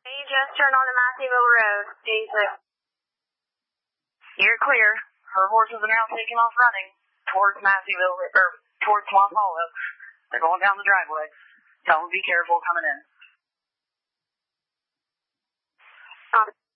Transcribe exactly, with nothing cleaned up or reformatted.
You just turned on the Masseyville Road. Jesus. You're clear. Her horses are now taking off running towards Masseyville, or towards Swamp Hollow. They're going down the driveway. Tell them to be careful coming in. Um.